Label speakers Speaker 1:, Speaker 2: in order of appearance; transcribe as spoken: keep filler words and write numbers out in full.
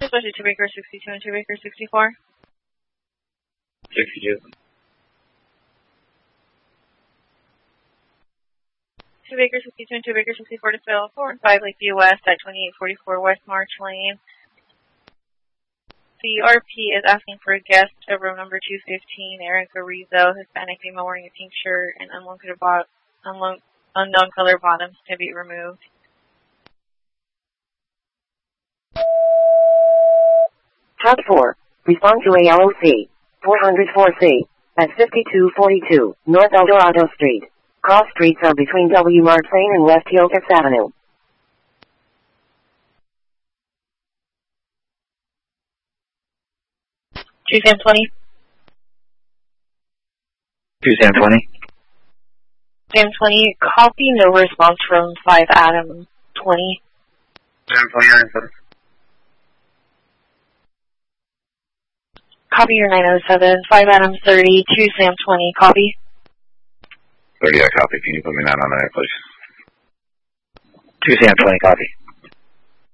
Speaker 1: especially two Baker sixty-two and two Baker sixty-four.
Speaker 2: sixty-two.
Speaker 1: two Baker sixty-two and two Baker sixty-four to fail four and five Lakeview West at twenty-eight forty-four West March Lane. The R P is asking for a guest of room number two fifteen, Erica Rizzo, Hispanic female wearing a pink shirt and unknown color, bo- unknown, unknown color bottoms to be removed.
Speaker 3: Tab four. Respond to A L O C. four oh four C. At fifty-two forty-two North Eldorado Street. Cross streets are between W. Marks Lane and West Hillcrest Avenue.
Speaker 1: two Sam twenty.
Speaker 2: two Sam twenty.
Speaker 1: Sam twenty, copy no response from five Adam twenty.
Speaker 2: Sam twenty-nine, sir.
Speaker 1: Copy your nine oh seven, five Adam thirty, two Sam twenty, copy.
Speaker 2: thirty, I copy. Can you put me nine on the air, please? two Sam twenty, copy.